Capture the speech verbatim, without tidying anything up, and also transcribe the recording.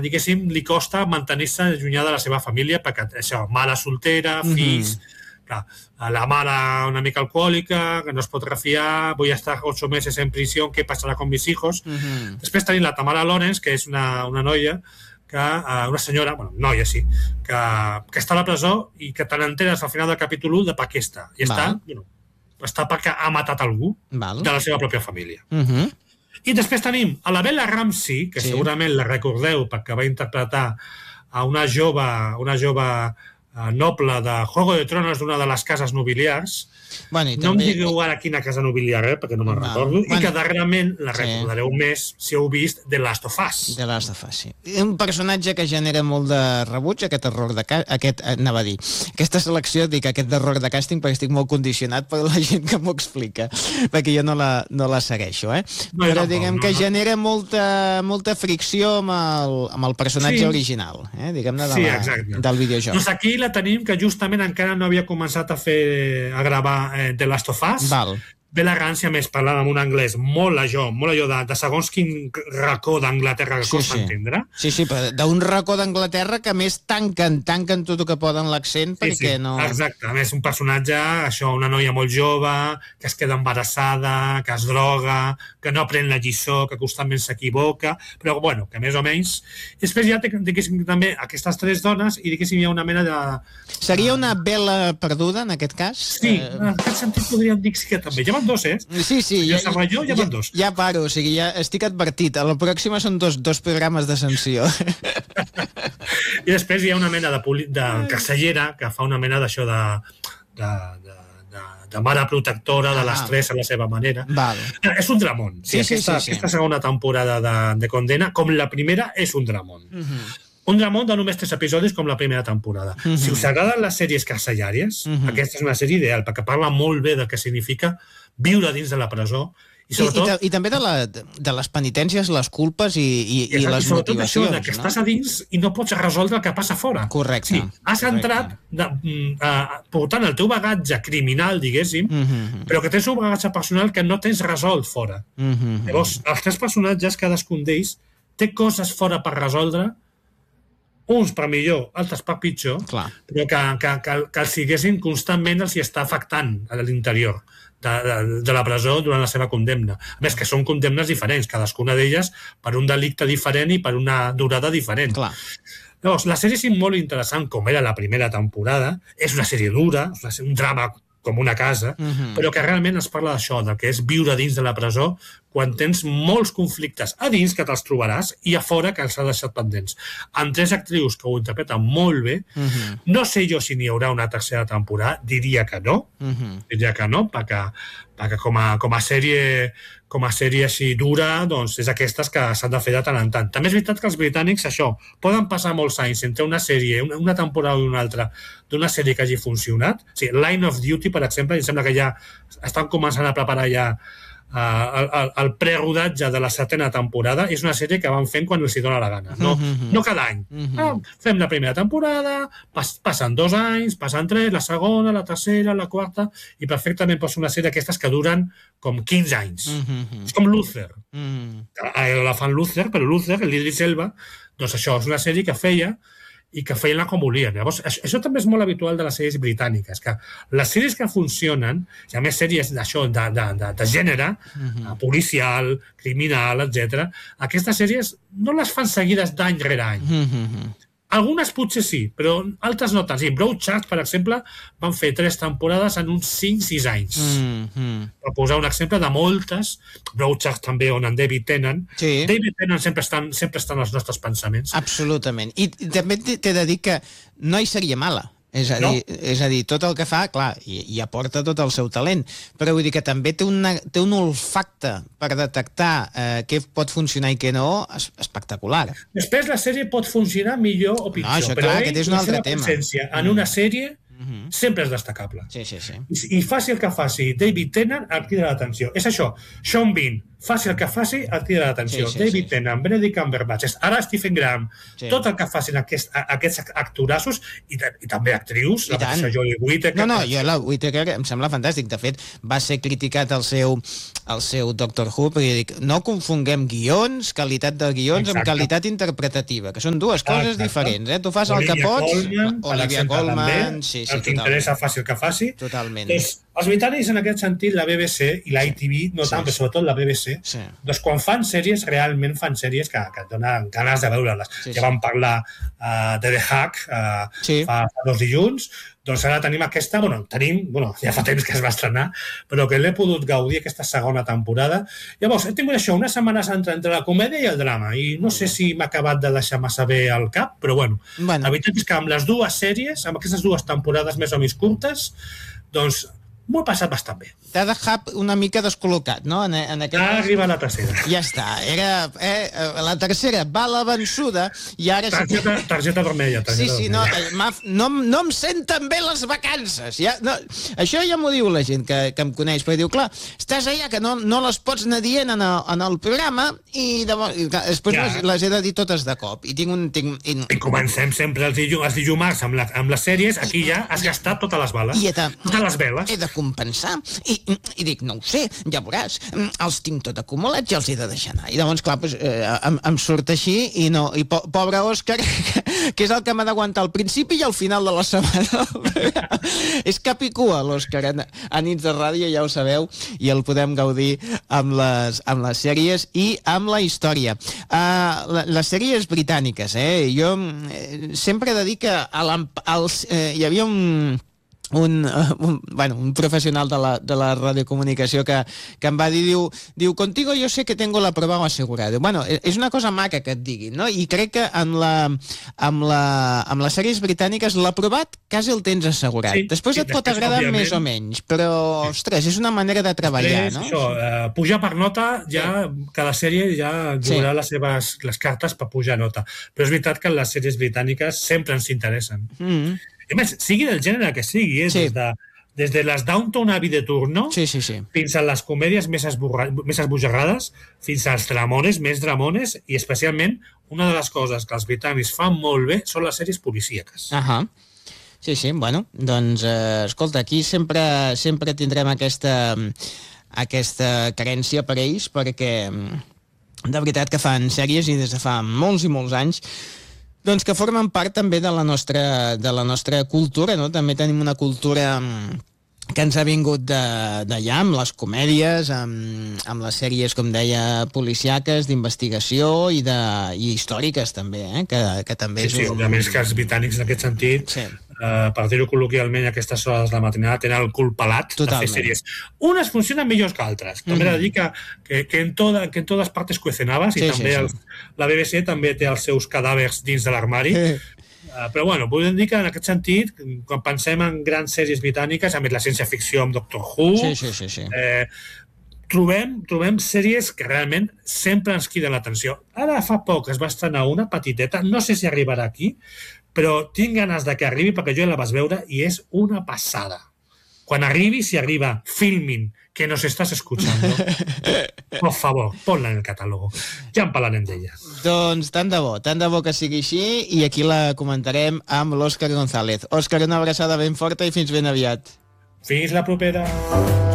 diguéssim, li costa mantenir-se allunyada de la seva família, perquè això, mare soltera, fills... Mm-hmm. Clar, la mare una mica alcohòlica, que no es pot refiar, voy a estar ocho meses en prisión, ¿qué pasará con mis hijos? Uh-huh. Després tenim la Tamara Lawrence, que és una, una noia, que, uh, una senyora, bueno, noia sí, que, que està a la presó i que te n'enteres al final del capítol u de per què està. I està, bueno, està perquè ha matat algú Val. de la seva pròpia família. Uh-huh. I després tenim a la Bella Ramsey, que sí. segurament la recordeu perquè va interpretar a una jove, una jove noble de Juego de Tronos d'una de les cases nobiliars. Bueno, no també... em digueu ara quina casa nobiliar, eh, perquè no me'n no. recordo, bueno, i que darrerament la sí. recordareu més si heu vist The Last of Us. The Last of Us, sí. Un personatge que genera molt de rebuig, aquest error de ca... aquest, anava a dir, aquesta selecció, dic aquest error de càsting perquè estic molt condicionat per la gent que m'ho explica, perquè jo no la, no la segueixo, eh? No, però diguem no, no, que no. genera molta, molta fricció amb el, amb el personatge sí. original, eh? Diguem-ne, de sí, la, del videojoc. Doncs aquí la tenim, que justament encara no havia començat a fer a gravar eh, The Last of Us. Val. Bella Ramsey, a més, parlava en un anglès molt allò, molt allò de, de segons quin racó d'Anglaterra que sí, costa sí. entendre. Sí, sí, però d'un racó d'Anglaterra que més tanquen, tanquen tot el que poden l'accent sí, perquè sí, no... Exacte, a més, un personatge, això, una noia molt jove, que es queda embarassada, que es droga, que no aprèn la lliçó, que constantment s'equivoca, però, bueno, que més o menys... Després ja, diguéssim, també aquestes tres dones i, diguéssim, hi ha una mena de... Seria una Bella perduda, en aquest cas? Sí, en aquest sentit podríem dir que també. Ja van dos, eh? Sí, sí. Ja, ja, jo, ja, ja, dos. ja paro, o sigui, ja estic advertit. A la pròxima són dos, dos programes de sanció. I després hi ha una mena de, poli... de carcellera que fa una mena d'això de... de, de de mare protectora de les tres a la seva manera. Val. És un dramón. Sí, sí, aquesta, sí, sí. aquesta segona temporada de, de Condena, com la primera, és un dramón. Uh-huh. Un dramón de només tres episodis com la primera temporada. Uh-huh. Si us agraden les sèries carcellàries, uh-huh. aquesta és una sèrie ideal, perquè parla molt bé del que significa viure dins de la presó. I, sobretot, I, i, i també de, la, de les penitències, les culpes i, i, i, i les sobretot motivacions. Això, que no? estàs a dins i no pots resoldre el que passa fora. Correcte. Sí, has correcte. entrat de, uh, portant el teu bagatge criminal, diguéssim, uh-huh. però que tens un bagatge personal que no tens resolt fora. Uh-huh. Llavors, els tres personatges, cadascun d'ells, té coses fora per resoldre, uns per millor, altres per pitjor, Clar. però que, que, que, que els siguessin constantment els hi està afectant a l'interior de, de, de la presó durant la seva condemna. A més, que són condemnes diferents, cadascuna d'elles per un delicte diferent i per una durada diferent. Clar. Llavors, la sèrie és molt interessant, com era la primera temporada, és una sèrie dura, és un drama com una casa, uh-huh. però que realment es parla d'això, del que és viure dins de la presó quan tens molts conflictes a dins que te'ls trobaràs i a fora que els ha deixat pendents. Amb tres actrius que ho interpreten molt bé, uh-huh. no sé jo si n'hi haurà una tercera temporada, diria que no, uh-huh. diria que no, perquè, perquè com, a, com a sèrie com a sèrie així dura, doncs és aquestes que s'han de fer de tant en tant. També és veritat que els britànics, això, poden passar molts anys entre una sèrie, una, una temporada i una altra, d'una sèrie que hagi funcionat. Sí, Line of Duty, per exemple, em sembla que ja estan començant a preparar ja uh, el, el, el prerodatge de la setena temporada. És una sèrie que van fent quan els hi dóna la gana. No, uh-huh. no cada any. Uh-huh. Ah, fem la primera temporada, pas, passen dos anys, passen tres, la segona, la tercera, la quarta, i perfectament pot ser una sèrie d'aquestes que duren com quinze anys. Uh-huh. És com Luther. Uh-huh. La fan Luther, però Luther, l'Idris Elba, doncs això és una sèrie que feia i que feien com volien. Llavors, això, això també és molt habitual de les sèries britàniques, que les sèries que funcionen, i a més sèries d'això, de, de, de, de gènere, uh-huh. policial, criminal, etcètera, aquestes sèries no les fan seguides d'any rere any. Uh-huh. Algunes potser sí, però altres no tant. Sí, Broadchurch, per exemple, van fer tres temporades en uns cinc sis anys. Mm-hmm. Per posar un exemple de moltes. Broadchurch també, on en David Tennant. Sí. David Tennant sempre estan, sempre estan als nostres pensaments. Absolutament. I també t'he de dir que no hi seria mala. És a, dir, no? és a dir, tot el que fa, clar, i, i aporta tot el seu talent, però vull dir que també té, una, té un olfacte per detectar eh, què pot funcionar i què no, es, espectacular. Després la sèrie pot funcionar millor o pitjor, no, això, però clar, ell, aquest és un altre tema. presència en una sèrie mm-hmm. sempre és destacable. Sí, sí, sí. I, i faci el que faci David Tennant, et crida l'atenció. És això, Sean Bean, faci el que faci, et crida l'atenció. Sí, sí, David sí. Tennant, Benedict Cumberbatch, ara Stephen Graham, Sí. tot el que facin aquest, aquests actorassos, i, i també actrius, I la tant. mateixa Jodie Whittaker... No, no, jo la Whittaker em sembla fantàstic. De fet, va ser criticat el seu, el seu Doctor Who, perquè dic, no confonguem guions, qualitat de guions, Exacte. amb qualitat interpretativa, que són dues coses Exacte. diferents. Eh? Tu fas el que Olivia pots... Colman, per Olivia exemple, Colman, també, sí, sí, el que interessa totalment. faci el que faci. Totalment. Doncs, els britànics, en aquest sentit, la B B C i la I T V, no Sí, tant, sí. però sobretot la B B C, Sí. doncs quan fan sèries, realment fan sèries que, que et donen ganes de veure-les. Sí, ja sí. vam parlar uh, de The Hack uh, Sí. fa, fa dos dilluns, doncs ara tenim aquesta, bueno, tenim, bueno, ja fa temps que es va estrenar, però que l'he pogut gaudir aquesta segona temporada. Llavors, he tingut això, una setmana santa entre la comèdia i el drama, i no sé si m'ha acabat de deixar massa bé al cap, però bueno, Bueno. la veritat és que amb les dues sèries, amb aquestes dues temporades més o menys curtes, doncs m'ho he passat bastant bé. T'ha deixat una mica descol·locat, no? En, en aquest... Ara arriba la tercera. Ja està. Era, eh, la tercera va la vençuda i ara... Targeta, targeta vermella. Sí, Targeta sí, no, vermella. eh, m'ha- no, no em senten bé les vacances. Ja, no, això ja m'ho diu la gent que, que em coneix, perquè diu, clar, estàs allà que no, no les pots anar dient en el, en el programa i, de, i clar, després Ja. les, les he de dir totes de cop. I tinc un... Tinc, i, I comencem sempre els, dilluns, els dilluns amb, la, amb les sèries. Aquí ja has gastat totes les bales. I he de, totes les veles. he de compensar. I, i dic, no ho sé, ja veuràs, els tinc tot acumulats i els he de deixar anar. I llavors, clar, doncs, eh, em, em surt així i no, i po pobre Òscar, que és el que m'ha d'aguantar al principi i al final de la setmana. És cap i cua, l'Òscar, a, a nits de ràdio, ja ho sabeu, i el podem gaudir amb les, amb les sèries i amb la història. Uh, la, les sèries britàniques, eh? Jo eh, sempre he de dir que a als, eh, hi havia un... Un, uh, un, bueno, un professional de la, de la radiocomunicació que, que em va dir, diu, diu, contigo yo sé que tengo la prova asegurada. Diu, bueno, és una cosa maca que et diguin, no? I crec que amb, la, amb, la, amb les sèries britàniques l'aprovat quasi el tens assegurat. Sí, després sí, et pot després, agradar òbviament. més o menys, però, ostres, és una manera de treballar, Després, no? això, eh, pujar per nota, ja cada sèrie ja jugarà Sí. les seves les cartes per pujar nota. Però és veritat que les sèries britàniques sempre ens interessen. Mm -hmm. I a més, sigui del gènere que sigui, eh? Sí. des, de, des de les Downton Abbey de turno Sí, sí, sí. fins a les comèdies més, esborra, més esbojarrades, fins als dramones, més dramones, i especialment una de les coses que els britànics fan molt bé són les sèries policíaques. Ahà. Sí, sí, bueno, doncs, eh, escolta, aquí sempre, sempre tindrem aquesta, aquesta carència per ells, perquè de veritat que fan sèries i des de fa molts i molts anys doncs que formen part també de la nostra, de la nostra cultura, no? També tenim una cultura que ens ha vingut d'allà, amb les comèdies, amb, amb les sèries, com deia, policiaques, d'investigació i, de, i històriques també, eh? que, que també Sí, és sí, un... òbviament és que els britànics, en aquest sentit, Sí. eh, per dir-ho col·loquialment, a aquestes hores de la matinada tenen el cul pelat Totalment. de fer sèries. Unes funcionen millors que altres. També Mhm. he de dir que, que, que, en toda, que en totes partes cuecenaves, Sí, i sí, també sí. els, la B B C també té els seus cadàvers dins de l'armari. Eh. Uh, però bueno, podem dir que en aquest sentit, quan pensem en grans sèries britàniques, a més la ciència-ficció amb Doctor Who, Sí, sí, sí, sí. eh, trobem, trobem sèries que realment sempre ens criden l'atenció. Ara fa poc es va estrenar una petiteta, no sé si arribarà aquí, però tinc ganes de que arribi perquè jo la vas veure i és una passada. Quan arribi, si arriba Filmin, que nos estás escuchando, por favor, ponla en el catálogo. Ja en parlarem d'ella. Doncs tant de bo, tant de bo que sigui així, i aquí la comentarem amb l'Òscar González. Òscar, una abraçada ben forta i fins ben aviat. Fins la propera.